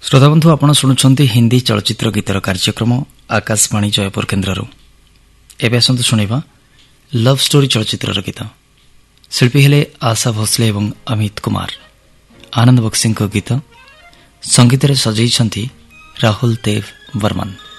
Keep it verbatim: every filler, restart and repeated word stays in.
श्रोताबंधु आपण शुणुछंती हिंदी चलचित्र गीतर कार्यक्रम आकाशवाणी जयपुर केन्द्रରୁ एबे आसंतु शुणिबा लव स्टोरी चलचित्रर गीत। शिल्पी हेले आशा भोसले एवं अमित कुमार। आनंद बक्सी गीत संगीत रे सजैछंती राहुल देव बर्मन।